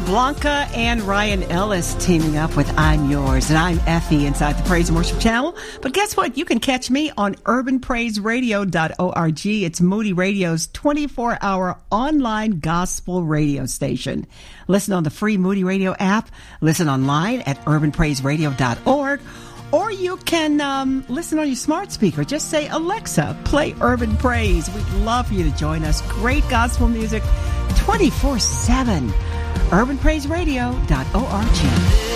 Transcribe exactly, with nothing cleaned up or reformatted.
Blanca and Ryan Ellis teaming up with I'm Yours, and I'm Effie inside the Praise and Worship Channel. But guess what? You can catch me on urban praise radio dot org. It's Moody Radio's twenty-four hour online gospel radio station. Listen on the free Moody Radio app. Listen online at urban praise radio dot org. Or you can um, listen on your smart speaker. Just say, Alexa, play Urban Praise. We'd love for you to join us. Great gospel music twenty-four seven. urban praise radio dot org.